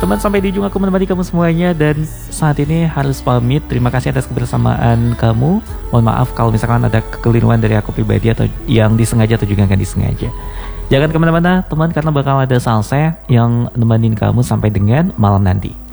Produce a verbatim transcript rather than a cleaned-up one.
Teman, sampai di ujung aku menemani kamu semuanya, dan saat ini harus pamit. Terima kasih atas kebersamaan kamu. Mohon maaf kalau misalkan ada kekeliruan dari aku pribadi atau yang disengaja atau juga nggak disengaja. Jangan kemana-mana teman, karena bakal ada Salsa yang nemenin kamu sampai dengan malam nanti.